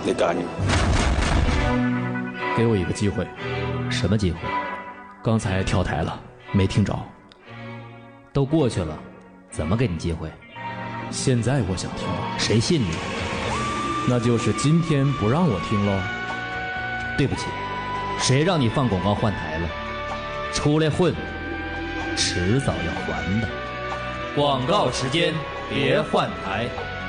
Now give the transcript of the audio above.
你答应？ 给我一个机会。 什么机会？ 刚才跳台了，没听着。 都过去了，怎么给你机会？ 现在我想听， 谁信你？ 那就是今天不让我听喽。 对不起，谁让你放广告换台了？出来混，迟早要还的。广告时间，别换台。